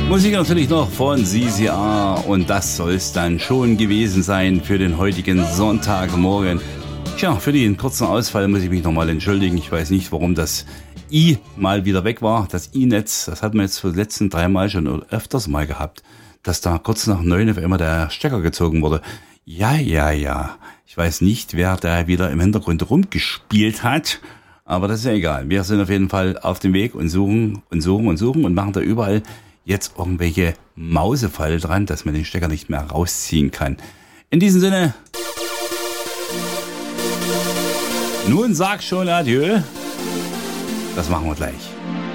Musik natürlich noch von CCR und das soll es dann schon gewesen sein für den heutigen Sonntagmorgen. Tja, für den kurzen Ausfall muss ich mich nochmal entschuldigen. Ich weiß nicht, warum das I mal wieder weg war. Das I-Netz, das hatten wir jetzt für die letzten 3 Mal schon öfters mal gehabt, dass da kurz nach 9 auf einmal der Stecker gezogen wurde. Ja. Ich weiß nicht, wer da wieder im Hintergrund rumgespielt hat, aber das ist ja egal. Wir sind auf jeden Fall auf dem Weg und suchen und machen da überall jetzt irgendwelche Mausefalle dran, dass man den Stecker nicht mehr rausziehen kann. In diesem Sinne, nun sag schon Adieu. Das machen wir gleich.